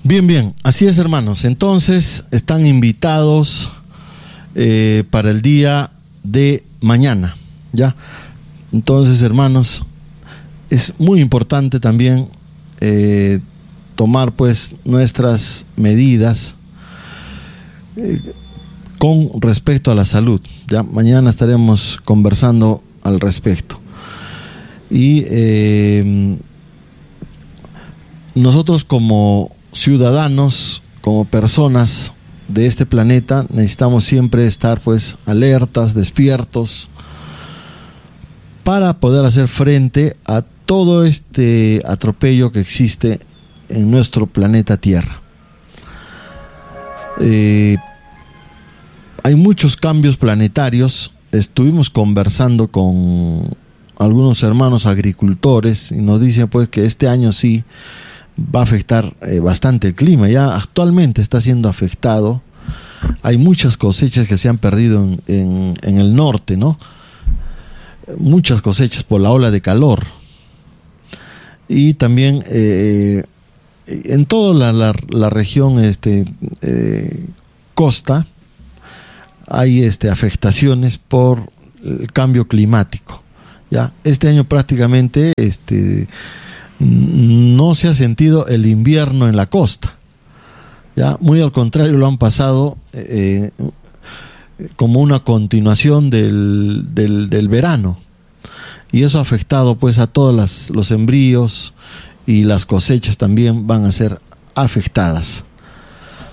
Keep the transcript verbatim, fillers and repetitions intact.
Bien, bien, así es, hermanos. Entonces están invitados eh, para el día de mañana, ¿ya? Entonces, hermanos, es muy importante también eh, tomar pues nuestras medidas eh, con respecto a la salud. Ya mañana estaremos conversando al respecto. Y eh, nosotros como ciudadanos, como personas de este planeta, necesitamos siempre estar pues alertas, despiertos, para poder hacer frente a todo este atropello que existe en nuestro planeta Tierra. Eh, hay muchos cambios planetarios. Estuvimos conversando con algunos hermanos agricultores y nos dicen pues que este año sí va a afectar eh, bastante el clima. Ya actualmente está siendo afectado. Hay muchas cosechas que se han perdido en, en, en el norte, ¿no? Muchas cosechas por la ola de calor. Y también eh, en toda la, la, la región este, eh, costa hay este, afectaciones por el cambio climático. Ya este año prácticamente este, no se ha sentido el invierno en la costa. Ya muy al contrario, lo han pasado eh, como una continuación del, del, del verano. Y eso ha afectado pues a todos las, los sembríos, y las cosechas también van a ser afectadas.